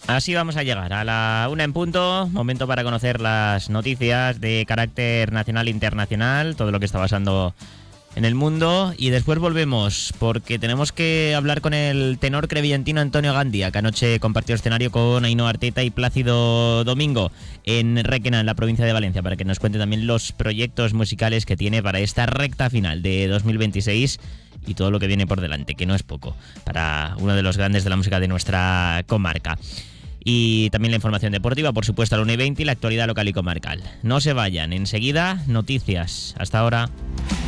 Así vamos a llegar a la 1 en punto, momento para conocer las noticias de carácter nacional e internacional, todo lo que está pasando en el mundo, y después volvemos porque tenemos que hablar con el tenor crevillentino Antonio Gandia, que anoche compartió escenario con Ainhoa Arteta y Plácido Domingo en Requena, en la provincia de Valencia, para que nos cuente también los proyectos musicales que tiene para esta recta final de 2026 y todo lo que viene por delante, que no es poco, para uno de los grandes de la música de nuestra comarca. Y también la información deportiva, por supuesto, a la 1:20 y la actualidad local y comarcal. No se vayan, enseguida noticias. Hasta ahora.